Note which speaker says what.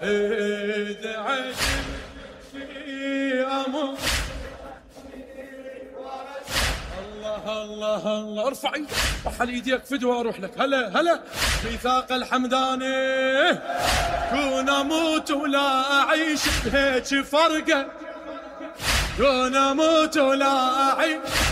Speaker 1: إذا عجب في أمر الله الله الله. ارفع ايدك، ارفع ايديك فدوى اروح لك. هلا هلا ميثاق الحمداني، كون اموت ولا اعيش بهيك فرقه، كون اموت ولا اعيش